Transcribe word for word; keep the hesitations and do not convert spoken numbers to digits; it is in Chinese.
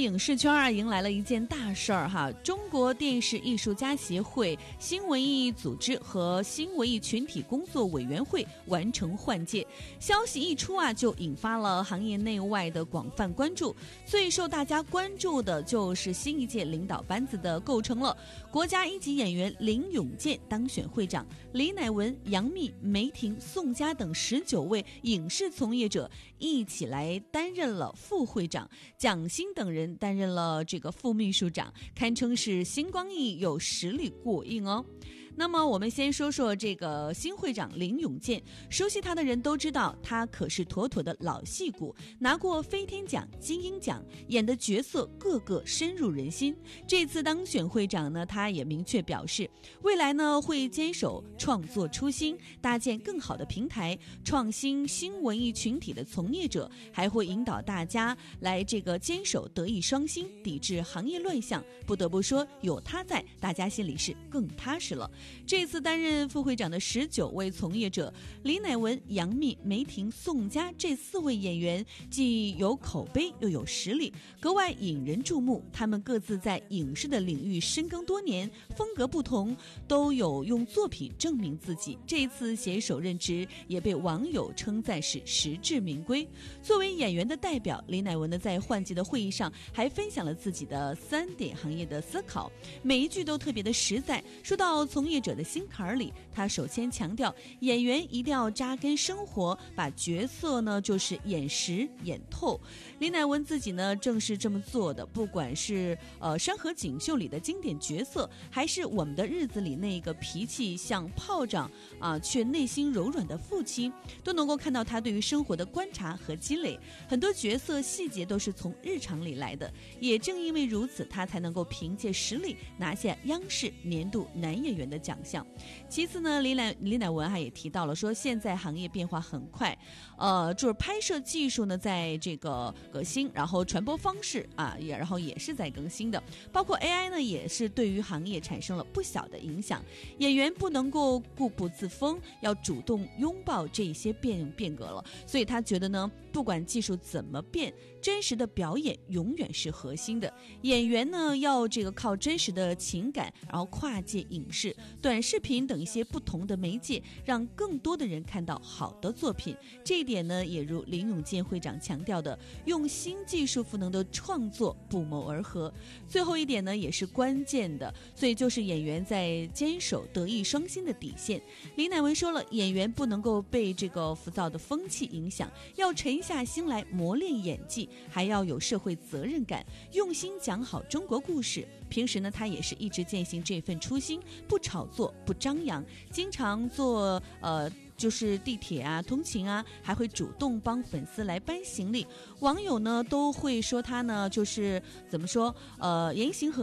影视圈啊迎来了一件大事儿哈，中国电视艺术家协会、新文艺组织和新文艺群体工作委员会完成换届。消息一出啊，就引发了行业内外的广泛关注。最受大家关注的就是新一届领导班子的构成了。国家一级演员林永健当选会长，李乃文、杨幂、梅婷、宋佳等十九位影视从业者一起来担任了副会长，蒋欣等人担任了这个副秘书长，堪称是星光熠有实力过硬哦。那么我们先说说这个新会长林永健，熟悉他的人都知道，他可是妥妥的老戏骨，拿过飞天奖、金鹰奖，演的角色个个深入人心。这次当选会长呢，他也明确表示，未来呢会坚守创作初心，搭建更好的平台，创新新文艺群体的从业者，还会引导大家来这个坚守德艺双馨，抵制行业乱象。不得不说，有他在，大家心里是更踏实了。这次担任副会长的十九位从业者，李乃文、杨幂、梅婷、宋佳这四位演员既有口碑又有实力，格外引人注目。他们各自在影视的领域深耕多年，风格不同，都有用作品证明自己。这次携手任职，也被网友称赞是实至名归。作为演员的代表，李乃文呢在换届的会议上还分享了自己的三点行业的思考，每一句都特别的实在。说到从业者的心坎里，他首先强调演员一定要扎根生活，把角色呢就是演实演透。李乃文自己呢正是这么做的，不管是呃《山河锦绣》里的经典角色，还是我们的日子里那个脾气像炮仗啊却内心柔软的父亲，都能够看到他对于生活的观察和积累。很多角色细节都是从日常里来的，也正因为如此，他才能够凭借实力拿下央视年度男演员的奖项。其次呢，李乃李乃文还也提到了说，现在行业变化很快，呃，就是拍摄技术呢在这个革新，然后传播方式啊也然后也是在更新的，包括 A I 呢也是对于行业产生了不小的影响。演员不能够固步自封，要主动拥抱这些变变革了。所以他觉得呢，不管技术怎么变，真实的表演永远是核心的。演员呢要这个靠真实的情感，然后跨界影视、短视频等一些不同的媒介，让更多的人看到好的作品。这一点呢，也如林永健会长强调的，用新技术赋能的创作不谋而合。最后一点呢，也是关键的，所以就是演员在坚守德艺双馨的底线。李乃文说了，演员不能够被这个浮躁的风气影响，要沉下心来磨练演技，还要有社会责任感，用心讲好中国故事。平时呢，他也是一直践行这份初心，不炒作，不张扬，经常做呃就是地铁啊、通勤啊，还会主动帮粉丝来搬行李。网友呢都会说他呢就是怎么说呃言行合